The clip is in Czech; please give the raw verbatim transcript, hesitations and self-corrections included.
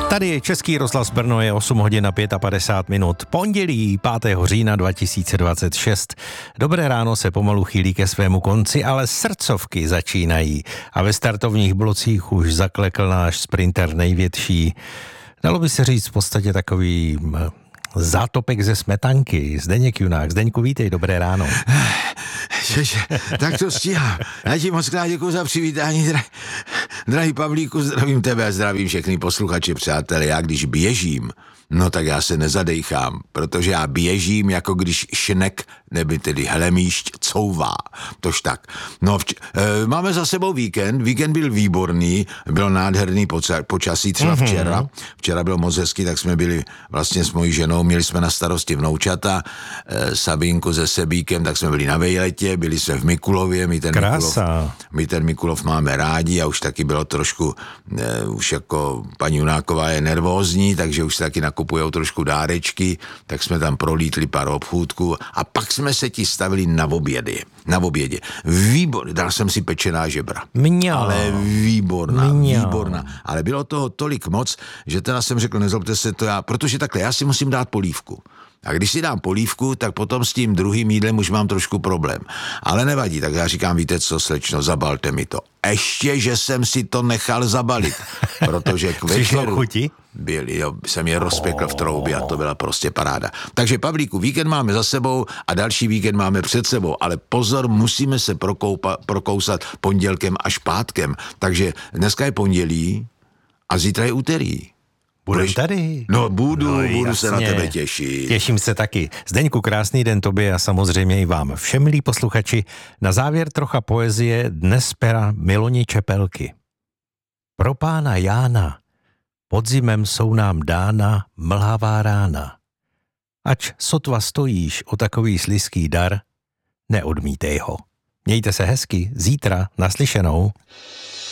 Tady je Český rozhlas Brno, je osm hodin a padesát pět minut. Pondělí pátého října dva tisíce dvacet šest. Dobré ráno se pomalu chýlí ke svému konci, ale srdcovky začínají. A ve startovních blocích už zaklekl náš sprinter největší. Dalo by se říct v podstatě takový zátopek ze smetanky. Zdeněk Junák. Zdeňku, vítej, dobré ráno. Čeže, tak to stíhám. Já ti moc krát děkuji za přivítání, dra... drahý Pavlíku, zdravím tebe a zdravím všechny posluchače, přátelé. Já když běžím, no tak já se nezadejchám, protože já běžím, jako když šnek, neby tedy hlemíšť, couvá. Tož tak. No, vč- e, máme za sebou víkend, víkend byl výborný, bylo nádherný poca- počasí, třeba mm-hmm. včera. Včera bylo moc hezky, tak jsme byli vlastně s mojí ženou, měli jsme na starosti vnoučata, e, Sabínku se Sebíkem, tak jsme byli na vejletě, byli jsme v Mikulově, my ten Mikulov, my ten Mikulov máme rádi a už taky bylo trošku, e, už jako paní Junáková je nervózní, takže už se taky nakupujou trošku dárečky, tak jsme tam prolítli pár obchůdků a pak jsme se ti stavili na obědě. Na obědě. Výbor, dal jsem si pečená žebra. Mňa. Ale výborná, Mňa. výborná. Ale bylo toho tolik moc, že teda jsem řekl, nezlobte se to já, protože takhle, já si musím dát polívku. A když si dám polívku, tak potom s tím druhým jídlem už mám trošku problém. Ale nevadí, tak já říkám, víte co, slečno, zabalte mi to. Ještě, že jsem si to nechal zabalit, protože k večeru chuti? byli, jo, jsem je rozpěkl v troubě a to byla prostě paráda. Takže Pavlíku, víkend máme za sebou a další víkend máme před sebou, ale pozor, musíme se prokoupa, prokousat pondělkem až pátkem. Takže dneska je pondělí a zítra je úterý. Budeš tady? No budu, no, budu jasně. se na tebe těšit. Těším se taky. Zdeňku, krásný den tobě a samozřejmě i vám. Všem, milí posluchači, na závěr trocha poezie dnes z pera Miloni Čepelky. Pro pána Jána podzimem jsou nám dána mlhavá rána. Ač sotva stojíš o takový slizký dar, neodmítej ho. Mějte se hezky, zítra naslyšenou.